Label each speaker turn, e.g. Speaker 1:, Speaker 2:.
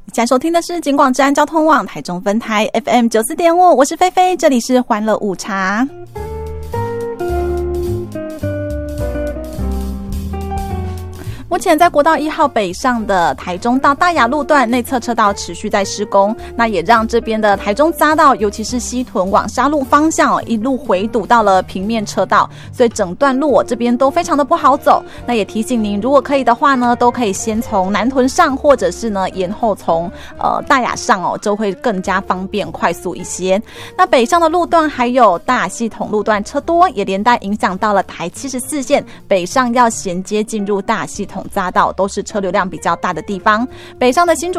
Speaker 1: 现在收听的是警广治安交通网台中分台 FM 94.5，我是菲菲，这里是欢乐午茶。目前在国道1号北上的台中到大雅路段内侧车道持续在施工，那也让这边的台中匝道，尤其是西屯往沙鹿方向一路回堵到了平面车道，所以整段路这边都非常的不好走。那也提醒您，如果可以的话呢，都可以先从南屯上，或者是呢延后从大雅上就会更加方便快速一些。那北上的路段还有大雅系统路段车多，也连带影响到了台74线北上要衔接进入大雅系统匝道，都是车流量比较大的地方。北上的新竹